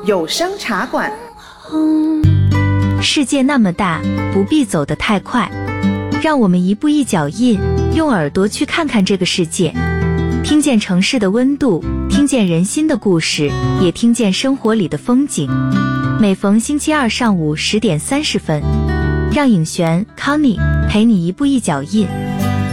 有声茶馆。 世界那么大，不必走得太快，让我们一步一脚印，用耳朵去看看这个世界，听见城市的温度，听见人心的故事，也听见生活里的风景。每逢星期二上午10点30分，让颖璇 Connie 陪你一步一脚印。